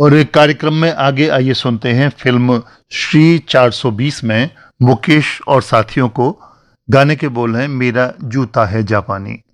और एक कार्यक्रम में आगे आइए सुनते हैं फिल्म श्री 420 में मुकेश और साथियों को। गाने के बोल हैं मेरा जूता है जापानी।